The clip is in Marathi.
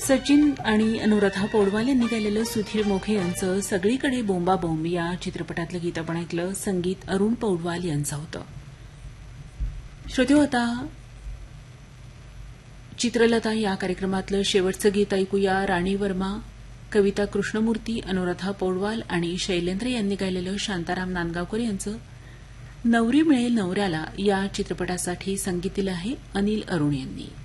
सचिन आणि अनुराधा पौडवाल यांनी गायलेलं सुधीर मोघे यांचं सगळीकडे बोंबा बोंब या चित्रपटातलं गीत आपण ऐकलं. संगीत अरुण पौडवाल यांचं होतं. श्रोते, आता चित्रलता या कार्यक्रमातलं शेवटचं गीत ऐकूया. राणी वर्मा, कविता कृष्णमूर्ती, अनुराधा पौडवाल आणि शैलेंद्र यांनी गायलेलं शांताराम नांदगावकर यांचं नवरी मिळेल नवऱ्याला या चित्रपटासाठी संगीत दिलं आहे अनिल अरुण यांनी.